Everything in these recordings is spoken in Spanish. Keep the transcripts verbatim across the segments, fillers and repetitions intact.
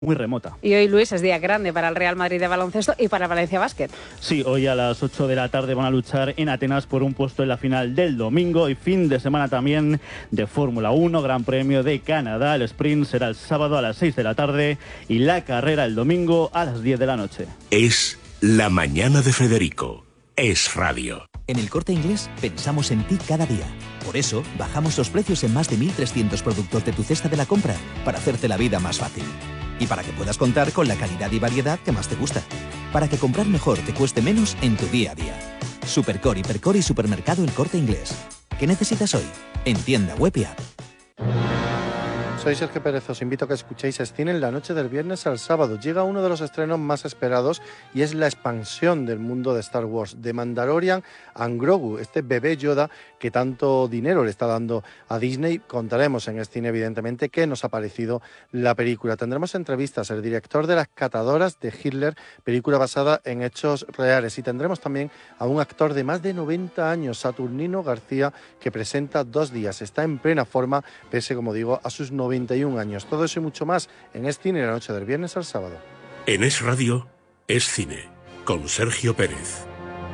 muy remota. Y hoy, Luis, es día grande para el Real Madrid de baloncesto y para Valencia Basket. Sí, hoy a las ocho de la tarde van a luchar en Atenas por un puesto en la final del domingo y fin de semana también de Fórmula uno, Gran Premio de Canadá. El sprint será el sábado a las seis de la tarde y la carrera el domingo a las diez de la noche. Es la mañana de Federico. Es radio. En El Corte Inglés pensamos en ti cada día. Por eso, bajamos los precios en más de mil trescientos productos de tu cesta de la compra para hacerte la vida más fácil. Y para que puedas contar con la calidad y variedad que más te gusta. Para que comprar mejor te cueste menos en tu día a día. Supercore, Hipercore y Supermercado El Corte Inglés. ¿Qué necesitas hoy? En tienda web y app. Soy Sergio Pérez, os invito a que escuchéis Escine en la noche del viernes al sábado. Llega uno de los estrenos más esperados y es la expansión del mundo de Star Wars, de Mandalorian a Grogu, este bebé Yoda que tanto dinero le está dando a Disney. Contaremos en Escine, evidentemente, qué nos ha parecido la película. Tendremos entrevistas, el director de Las Catadoras de Hitler, película basada en hechos reales, y tendremos también a un actor de más de noventa años, Saturnino García, que presenta Dos días. Está en plena forma, pese, como digo, a sus noventa y un años. Todo eso y mucho más en Es Cine, la noche del viernes al sábado. En Es Radio, Es Cine, con Sergio Pérez.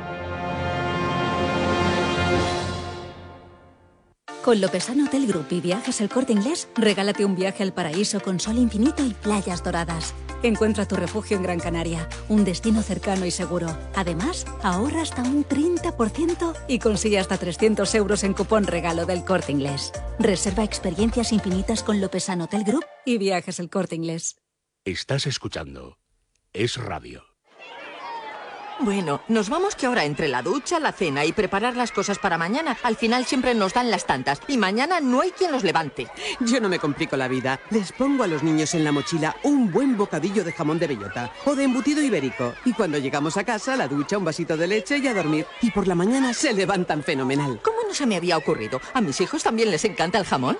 Con Lopesano Hotel Group y Viajes El Corte Inglés, regálate un viaje al paraíso con sol infinito y playas doradas. Encuentra tu refugio en Gran Canaria, un destino cercano y seguro. Además, ahorra hasta un treinta por ciento y consigue hasta trescientos euros en cupón regalo del Corte Inglés. Reserva experiencias infinitas con Lopesano Hotel Group y Viajes El Corte Inglés. Estás escuchando Es Radio. Bueno, nos vamos que ahora entre la ducha, la cena y preparar las cosas para mañana, al final siempre nos dan las tantas y mañana no hay quien los levante. Yo no me complico la vida. Les pongo a los niños en la mochila un buen bocadillo de jamón de bellota o de embutido ibérico. Y cuando llegamos a casa, la ducha, un vasito de leche y a dormir. Y por la mañana se levantan fenomenal. ¿Cómo no se me había ocurrido? ¿A mis hijos también les encanta el jamón?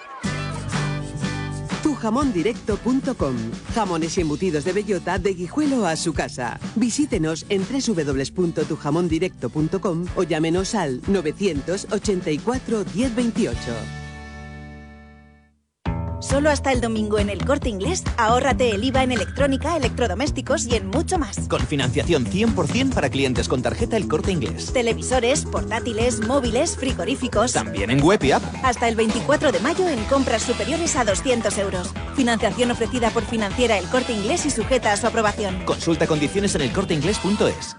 tu jamón directo punto com. Jamones y embutidos de bellota de Guijuelo a su casa. Visítenos en doble u doble u doble u punto tu jamón directo punto com o llámenos al novecientos ochenta y cuatro diez veintiocho. Solo hasta el domingo en El Corte Inglés, ahórrate el I V A en electrónica, electrodomésticos y en mucho más. Con financiación cien por ciento para clientes con tarjeta El Corte Inglés. Televisores, portátiles, móviles, frigoríficos. También en web y app. Hasta el veinticuatro de mayo en compras superiores a doscientos euros. Financiación ofrecida por Financiera El Corte Inglés y sujeta a su aprobación. Consulta condiciones en el corte inglés punto es.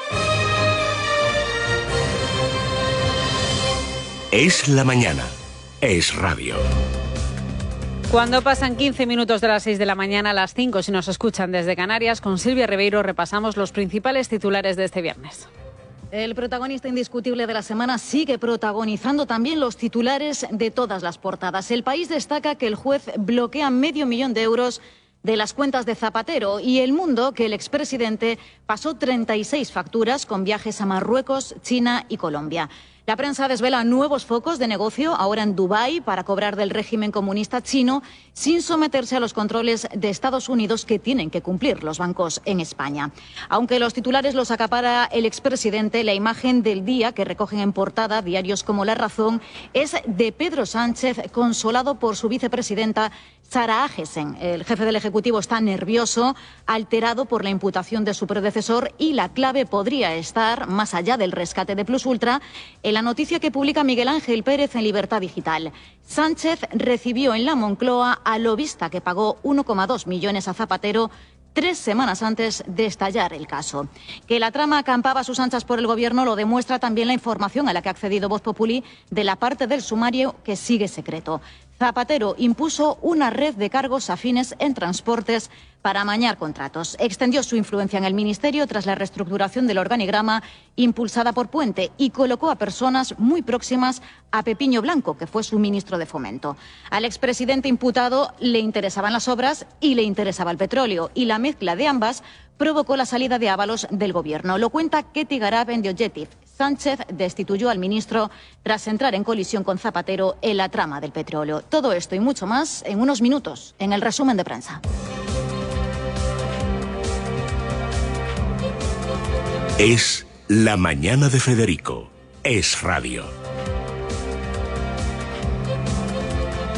Es la mañana. Es radio. Cuando pasan quince minutos de las seis de la mañana a las cinco, si nos escuchan desde Canarias, con Silvia Ribeiro repasamos los principales titulares de este viernes. El protagonista indiscutible de la semana sigue protagonizando también los titulares de todas las portadas. El País destaca que el juez bloquea medio millón de euros de las cuentas de Zapatero y El Mundo que el expresidente pasó treinta y seis facturas con viajes a Marruecos, China y Colombia. La prensa desvela nuevos focos de negocio ahora en Dubái para cobrar del régimen comunista chino sin someterse a los controles de Estados Unidos que tienen que cumplir los bancos en España. Aunque los titulares los acapara el expresidente, la imagen del día que recogen en portada diarios como La Razón es de Pedro Sánchez consolado por su vicepresidenta Sara Agesen. El jefe del Ejecutivo está nervioso, alterado por la imputación de su predecesor y la clave podría estar, más allá del rescate de Plus Ultra, en la noticia que publica Miguel Ángel Pérez en Libertad Digital. Sánchez recibió en la Moncloa al lobista que pagó uno coma dos millones a Zapatero tres semanas antes de estallar el caso. Que la trama acampaba a sus anchas por el Gobierno lo demuestra también la información a la que ha accedido Voz Populi de la parte del sumario que sigue secreto. Zapatero impuso una red de cargos afines en transportes para amañar contratos. Extendió su influencia en el Ministerio tras la reestructuración del organigrama impulsada por Puente y colocó a personas muy próximas a Pepiño Blanco, que fue su ministro de Fomento. Al expresidente imputado le interesaban las obras y le interesaba el petróleo, y la mezcla de ambas provocó la salida de Ábalos del Gobierno. Lo cuenta Ketty Garab en The Objective. Sánchez destituyó al ministro tras entrar en colisión con Zapatero en la trama del petróleo. Todo esto y mucho más en unos minutos, en el resumen de prensa. Es la mañana de Federico. Es radio.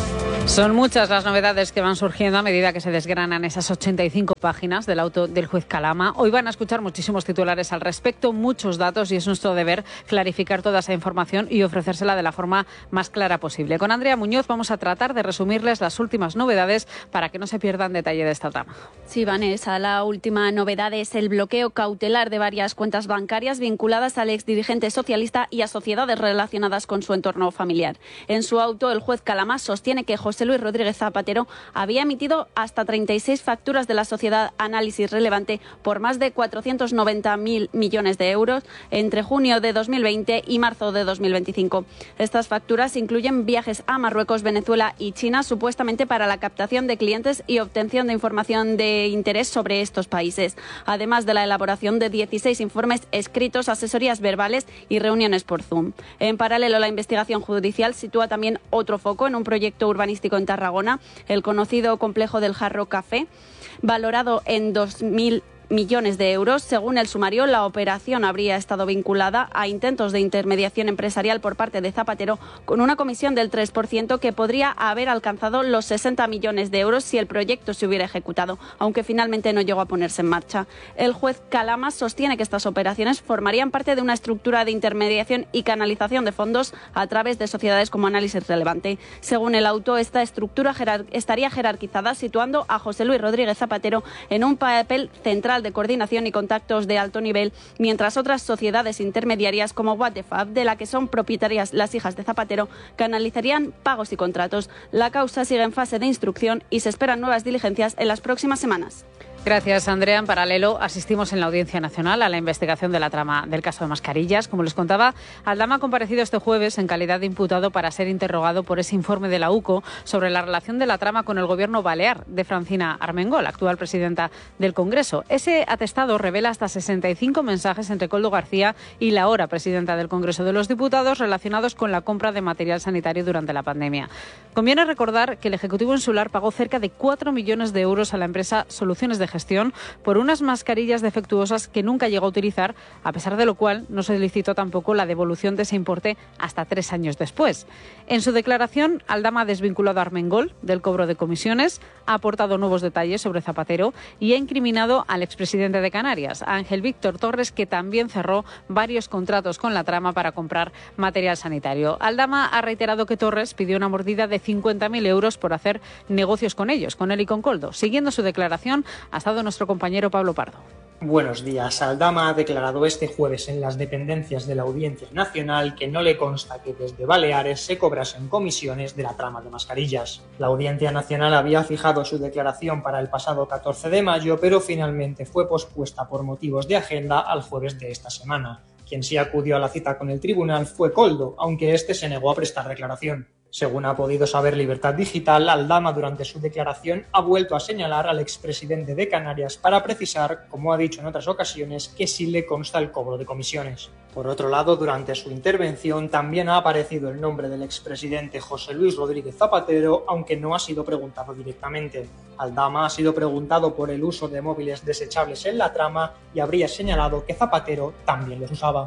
Son muchas las novedades que van surgiendo a medida que se desgranan esas ochenta y cinco páginas del auto del juez Calama. Hoy van a escuchar muchísimos titulares al respecto, muchos datos, y es nuestro deber clarificar toda esa información y ofrecérsela de la forma más clara posible. Con Andrea Muñoz vamos a tratar de resumirles las últimas novedades para que no se pierdan detalle de esta trama. Sí, Vanessa, la última novedad es el bloqueo cautelar de varias cuentas bancarias vinculadas al exdirigente socialista y a sociedades relacionadas con su entorno familiar. En su auto, el juez Calama sostiene que José Luis Rodríguez Zapatero había emitido hasta treinta y seis facturas de la sociedad Análisis Relevante por más de cuatrocientos noventa mil millones de euros entre junio de dos mil veinte y marzo de dos mil veinticinco. Estas facturas incluyen viajes a Marruecos, Venezuela y China, supuestamente para la captación de clientes y obtención de información de interés sobre estos países, además de la elaboración de dieciséis informes escritos, asesorías verbales y reuniones por Zoom. En paralelo, la investigación judicial sitúa también otro foco en un proyecto urbanístico en Tarragona, el conocido complejo del Jarro Café, valorado en dos mil millones de euros. Según el sumario, la operación habría estado vinculada a intentos de intermediación empresarial por parte de Zapatero, con una comisión del tres por ciento que podría haber alcanzado los sesenta millones de euros si el proyecto se hubiera ejecutado, aunque finalmente no llegó a ponerse en marcha. El juez Calama sostiene que estas operaciones formarían parte de una estructura de intermediación y canalización de fondos a través de sociedades como Análisis Relevante. Según el auto, esta estructura jerar- estaría jerarquizada, situando a José Luis Rodríguez Zapatero en un papel central de coordinación y contactos de alto nivel, mientras otras sociedades intermediarias como What the Fab, de la que son propietarias las hijas de Zapatero, canalizarían pagos y contratos. La causa sigue en fase de instrucción y se esperan nuevas diligencias en las próximas semanas. Gracias, Andrea. En paralelo, asistimos en la Audiencia Nacional a la investigación de la trama del caso de mascarillas. Como les contaba, Aldama ha comparecido este jueves en calidad de imputado para ser interrogado por ese informe de la U C O sobre la relación de la trama con el gobierno balear de Francina Armengol, actual presidenta del Congreso. Ese atestado revela hasta sesenta y cinco mensajes entre Koldo García y la ahora presidenta del Congreso de los Diputados relacionados con la compra de material sanitario durante la pandemia. Conviene recordar que el Ejecutivo Insular pagó cerca de cuatro millones de euros a la empresa Soluciones de Gestión por unas mascarillas defectuosas que nunca llegó a utilizar, a pesar de lo cual no se licitó tampoco la devolución de ese importe hasta tres años después. En su declaración, Aldama ha desvinculado a Armengol del cobro de comisiones, ha aportado nuevos detalles sobre Zapatero y ha incriminado al expresidente de Canarias, a Ángel Víctor Torres, que también cerró varios contratos con la trama para comprar material sanitario. Aldama ha reiterado que Torres pidió una mordida de cincuenta mil euros por hacer negocios con ellos, con él y con Koldo. Siguiendo su declaración, ha estado nuestro compañero Pablo Pardo. Buenos días. Aldama ha declarado este jueves en las dependencias de la Audiencia Nacional que no le consta que desde Baleares se cobrasen comisiones de la trama de mascarillas. La Audiencia Nacional había fijado su declaración para el pasado catorce de mayo, pero finalmente fue pospuesta por motivos de agenda al jueves de esta semana. Quien sí acudió a la cita con el tribunal fue Koldo, aunque este se negó a prestar declaración. Según ha podido saber Libertad Digital, Aldama durante su declaración ha vuelto a señalar al expresidente de Canarias para precisar, como ha dicho en otras ocasiones, que sí le consta el cobro de comisiones. Por otro lado, durante su intervención también ha aparecido el nombre del expresidente José Luis Rodríguez Zapatero, aunque no ha sido preguntado directamente. Aldama ha sido preguntado por el uso de móviles desechables en la trama y habría señalado que Zapatero también los usaba.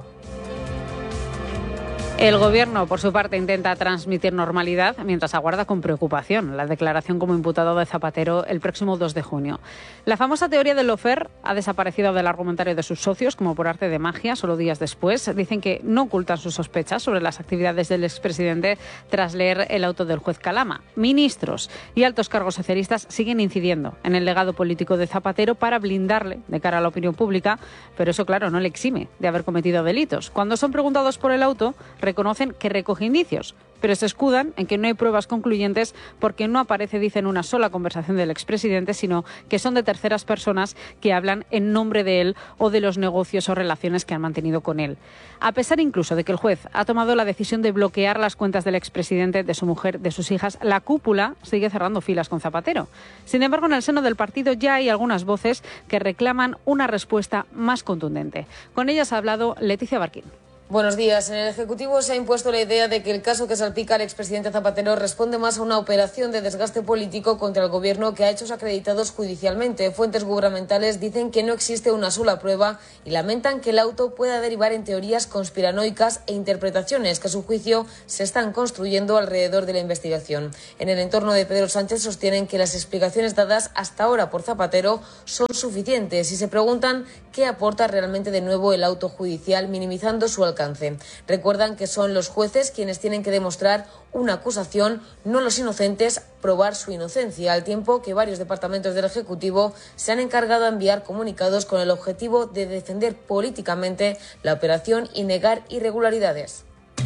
El Gobierno, por su parte, intenta transmitir normalidad mientras aguarda con preocupación la declaración como imputado de Zapatero el próximo dos de junio. La famosa teoría del lawfare ha desaparecido del argumentario de sus socios como por arte de magia solo días después. Dicen que no ocultan sus sospechas sobre las actividades del expresidente tras leer el auto del juez Calama. Ministros y altos cargos socialistas siguen incidiendo en el legado político de Zapatero para blindarle de cara a la opinión pública, pero eso, claro, no le exime de haber cometido delitos. Cuando son preguntados por el auto, reconocen que recoge indicios, pero se escudan en que no hay pruebas concluyentes porque no aparece, dicen, una sola conversación del expresidente, sino que son de terceras personas que hablan en nombre de él o de los negocios o relaciones que han mantenido con él. A pesar incluso de que el juez ha tomado la decisión de bloquear las cuentas del expresidente, de su mujer, de sus hijas, la cúpula sigue cerrando filas con Zapatero. Sin embargo, en el seno del partido ya hay algunas voces que reclaman una respuesta más contundente. Con ellas ha hablado Leticia Barquín. Buenos días. En el Ejecutivo se ha impuesto la idea de que el caso que salpica al expresidente Zapatero responde más a una operación de desgaste político contra el Gobierno que a hechos acreditados judicialmente. Fuentes gubernamentales dicen que no existe una sola prueba y lamentan que el auto pueda derivar en teorías conspiranoicas e interpretaciones que a su juicio se están construyendo alrededor de la investigación. En el entorno de Pedro Sánchez sostienen que las explicaciones dadas hasta ahora por Zapatero son suficientes y se preguntan qué aporta realmente de nuevo el auto judicial, minimizando su alcance. Recuerdan que son los jueces quienes tienen que demostrar una acusación, no los inocentes probar su inocencia, al tiempo que varios departamentos del Ejecutivo se han encargado de enviar comunicados con el objetivo de defender políticamente la operación y negar irregularidades.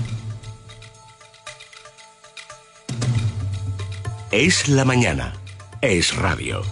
Es la mañana. Es radio.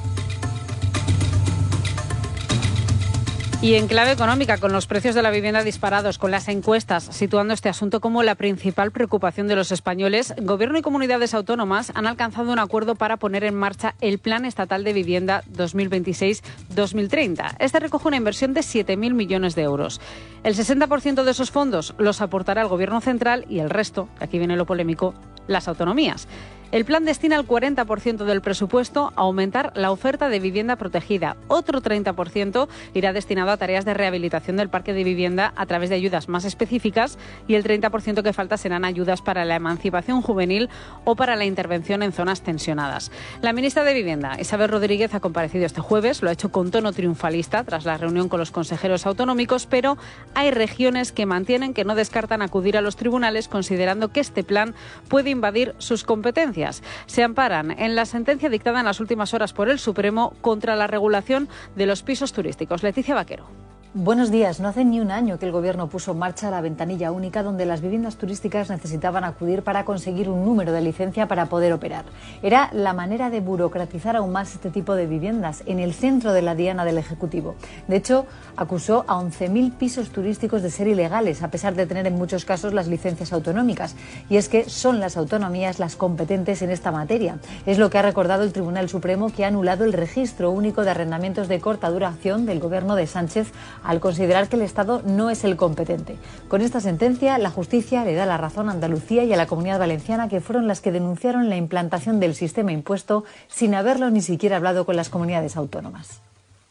Y en clave económica, con los precios de la vivienda disparados, con las encuestas situando este asunto como la principal preocupación de los españoles, Gobierno y comunidades autónomas han alcanzado un acuerdo para poner en marcha el Plan Estatal de Vivienda dos mil veintiséis dos mil treinta. Este recoge una inversión de siete mil millones de euros. El sesenta por ciento de esos fondos los aportará el Gobierno central y el resto, aquí viene lo polémico, las autonomías. El plan destina el cuarenta por ciento del presupuesto a aumentar la oferta de vivienda protegida. Otro treinta por ciento irá destinado a tareas de rehabilitación del parque de vivienda a través de ayudas más específicas y el treinta por ciento que falta serán ayudas para la emancipación juvenil o para la intervención en zonas tensionadas. La ministra de Vivienda, Isabel Rodríguez, ha comparecido este jueves, lo ha hecho con tono triunfalista tras la reunión con los consejeros autonómicos, pero hay regiones que mantienen que no descartan acudir a los tribunales considerando que este plan puede invadir sus competencias. Se amparan en la sentencia dictada en las últimas horas por el Supremo contra la regulación de los pisos turísticos. Leticia Vaquero. Buenos días. No hace ni un año que el Gobierno puso en marcha la ventanilla única donde las viviendas turísticas necesitaban acudir para conseguir un número de licencia para poder operar. Era la manera de burocratizar aún más este tipo de viviendas, en el centro de la diana del Ejecutivo. De hecho, acusó a once mil pisos turísticos de ser ilegales, a pesar de tener en muchos casos las licencias autonómicas. Y es que son las autonomías las competentes en esta materia. Es lo que ha recordado el Tribunal Supremo, que ha anulado el registro único de arrendamientos de corta duración del Gobierno de Sánchez al considerar que el Estado no es el competente. Con esta sentencia, la justicia le da la razón a Andalucía y a la Comunidad Valenciana, que fueron las que denunciaron la implantación del sistema impuesto sin haberlo ni siquiera hablado con las comunidades autónomas.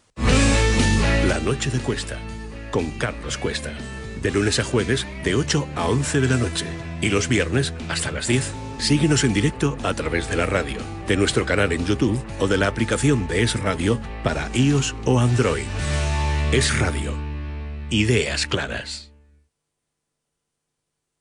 La noche de Cuesta, con Carlos Cuesta. De lunes a jueves, de ocho a once de la noche. Y los viernes, hasta las diez. Síguenos en directo a través de la radio, de nuestro canal en YouTube o de la aplicación de Es Radio para iOS o Android. Es Radio. Ideas claras.